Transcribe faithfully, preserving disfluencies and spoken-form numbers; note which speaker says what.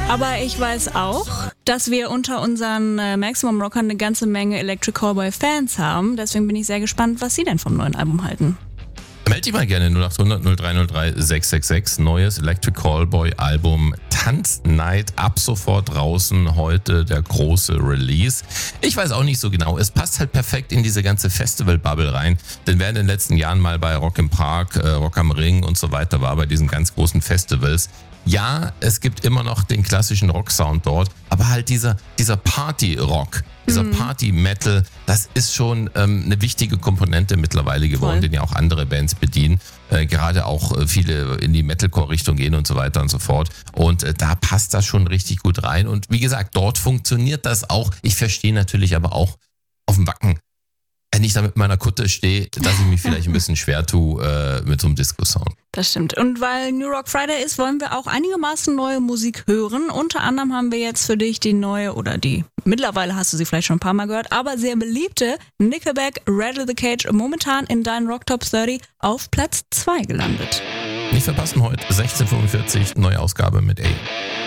Speaker 1: Aber ich weiß auch, dass wir unter unseren äh, Maximum Rockern eine ganze Menge Electric Callboy Fans haben. Deswegen bin ich sehr gespannt, was sie denn vom neuen Album halten.
Speaker 2: Meld dich mal gerne null acht hundert null drei null drei sechs sechs sechs. Neues Electric Callboy Album Tanznight ab sofort draußen. Heute der große Release. Ich weiß auch nicht so genau. Es passt halt perfekt in diese ganze Festival-Bubble rein. Denn wer in den letzten Jahren mal bei Rock im Park, äh, Rock am Ring und so weiter war, bei diesen ganz großen Festivals. Ja, es gibt immer noch den klassischen Rock-Sound dort, aber halt dieser, dieser Party-Rock, dieser mhm. Party-Metal, das ist schon ähm, eine wichtige Komponente mittlerweile geworden, Voll. Den ja auch andere Bands bedienen. Äh, gerade auch äh, viele in die Metalcore-Richtung gehen und so weiter und so fort. Und äh, da passt das schon richtig gut rein. Und wie gesagt, dort funktioniert das auch. Ich verstehe natürlich aber auch auf dem Wacken, wenn ich da mit meiner Kutte stehe, dass ich mich vielleicht ein bisschen schwer tue äh, mit so einem Disco-Sound.
Speaker 1: Das stimmt. Und weil New Rock Friday ist, wollen wir auch einigermaßen neue Musik hören. Unter anderem haben wir jetzt für dich die neue, oder die, mittlerweile hast du sie vielleicht schon ein paar Mal gehört, aber sehr beliebte Nickelback Rattle the Cage, momentan in deinen Rock Top dreißig auf Platz zwei gelandet.
Speaker 2: Nicht verpassen heute, sechzehn Uhr fünfundvierzig, neue Ausgabe mit A.